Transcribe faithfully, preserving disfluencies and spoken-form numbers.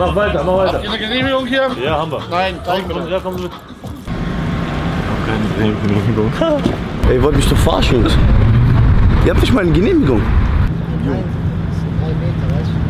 Mach weiter, mach weiter. Habt ihr eine Genehmigung hier? Ja, haben wir. Nein, zeig mir. Ja, komm mit. Keine Genehmigung. Ey, ihr wollt mich doch verarschen, Jungs. Ihr habt nicht mal eine Genehmigung. Nein, das ist drei Meter, weißt du?